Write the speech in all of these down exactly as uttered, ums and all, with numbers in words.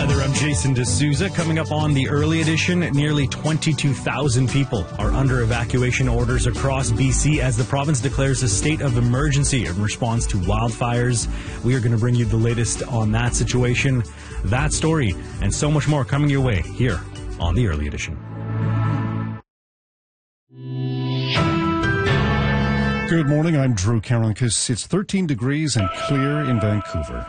Hi there, I'm Jason D'Souza. Coming up on the early edition, nearly twenty-two thousand people are under evacuation orders across B C as the province declares a state of emergency in response to wildfires. We are going to bring you the latest on that situation, that story, and so much more coming your way here on the early edition. Good morning, I'm Drew Karankus. It's thirteen degrees and clear in Vancouver.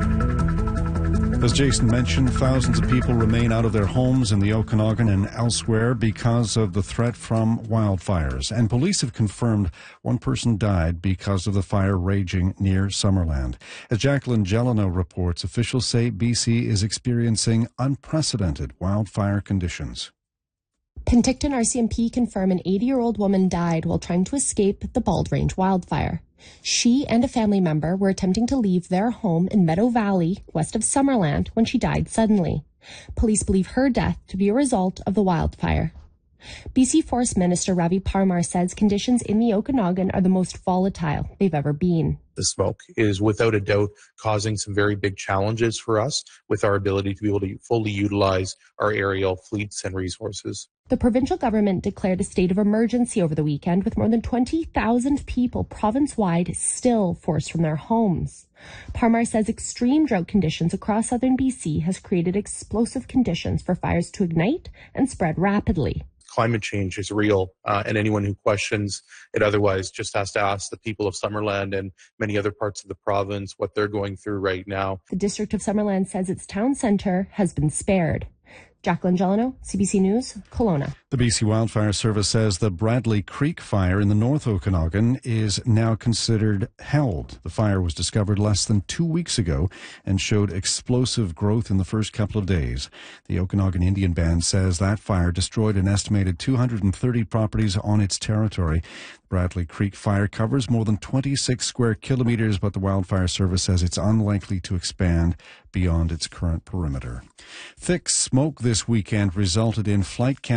As Jason mentioned, thousands of people remain out of their homes in the Okanagan and elsewhere because of the threat from wildfires. And police have confirmed one person died because of the fire raging near Summerland. As Jacqueline Gelano reports, officials say B C is experiencing unprecedented wildfire conditions. Penticton R C M P confirm an eighty-year-old woman died while trying to escape the Bald Range wildfire. She and a family member were attempting to leave their home in Meadow Valley, west of Summerland, when she died suddenly. Police believe her death to be a result of the wildfire. B C Forest Minister Ravi Parmar says conditions in the Okanagan are the most volatile they've ever been. The smoke is without a doubt causing some very big challenges for us with our ability to be able to fully utilize our aerial fleets and resources. The provincial government declared a state of emergency over the weekend with more than twenty thousand people province-wide still forced from their homes. Parmar says extreme drought conditions across southern B C has created explosive conditions for fires to ignite and spread rapidly. Climate change is real, uh, and anyone who questions it otherwise just has to ask the people of Summerland and many other parts of the province what they're going through right now. The district of Summerland says its town centre has been spared. Jacqueline Gelano, C B C News, Kelowna. The B C Wildfire Service says the Bradley Creek fire in the North Okanagan is now considered held. The fire was discovered less than two weeks ago and showed explosive growth in the first couple of days. The Okanagan Indian Band says that fire destroyed an estimated two hundred thirty properties on its territory. Bradley Creek fire covers more than twenty-six square kilometers, but the Wildfire Service says it's unlikely to expand beyond its current perimeter. Thick smoke this weekend resulted in flight cancellation